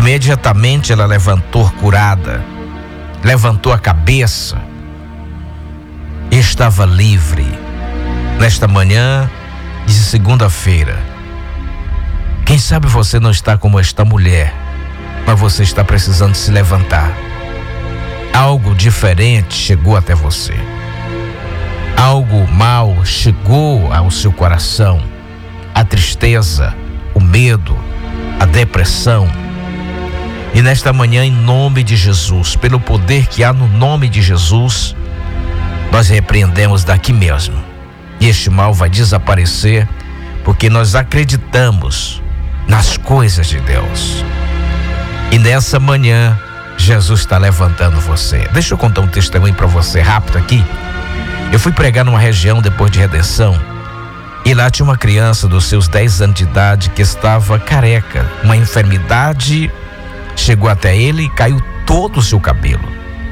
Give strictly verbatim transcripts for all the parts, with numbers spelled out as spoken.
Imediatamente ela levantou curada, levantou a cabeça, estava livre. Nesta manhã de segunda-feira, quem sabe você não está como esta mulher, mas você está precisando se levantar. Algo diferente chegou até você. Algo mal chegou ao seu coração. A tristeza, o medo, a depressão. E nesta manhã, em nome de Jesus, pelo poder que há no nome de Jesus, nós repreendemos daqui mesmo. E este mal vai desaparecer, porque nós acreditamos nas coisas de Deus. E nessa manhã, Jesus está levantando você. Deixa eu contar um testemunho para você rápido aqui. Eu fui pregar numa região depois de Redenção, e lá tinha uma criança dos seus dez anos de idade que estava careca. Uma enfermidade chegou até ele e caiu todo o seu cabelo.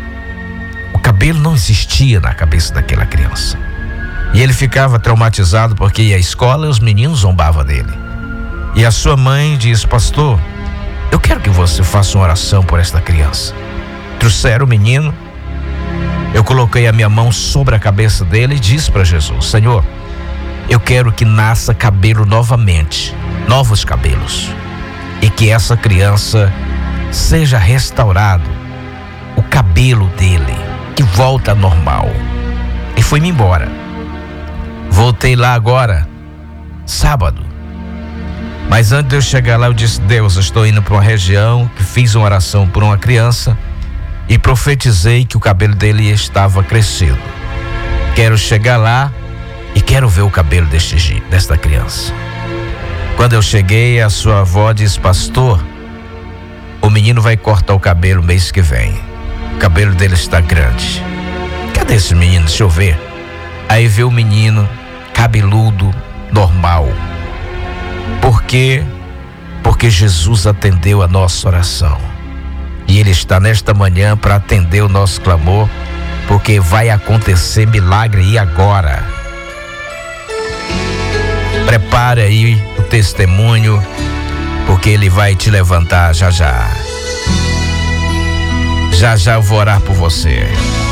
O cabelo não existia na cabeça daquela criança. E ele ficava traumatizado porque ia à escola e os meninos zombavam dele. E a sua mãe disse: pastor, eu quero que você faça uma oração por esta criança. Trouxeram o menino, eu coloquei a minha mão sobre a cabeça dele e disse para Jesus: Senhor, eu quero que nasça cabelo novamente, novos cabelos, e que essa criança seja restaurado, o cabelo dele, que volta ao normal. E fui-me embora. Voltei lá agora, sábado. Mas antes de eu chegar lá, eu disse: Deus, eu estou indo para uma região que fiz uma oração por uma criança e profetizei que o cabelo dele estava crescendo. Quero chegar lá e quero ver o cabelo deste, desta criança. Quando eu cheguei, a sua avó disse: pastor, o menino vai cortar o cabelo mês que vem. O cabelo dele está grande. Cadê esse menino? Deixa eu ver. Aí vê o menino cabeludo, normal. Por quê? Porque Jesus atendeu a nossa oração. E Ele está nesta manhã para atender o nosso clamor, porque vai acontecer milagre e agora. Prepare aí o testemunho, porque Ele vai te levantar já já. Já já eu vou orar por você.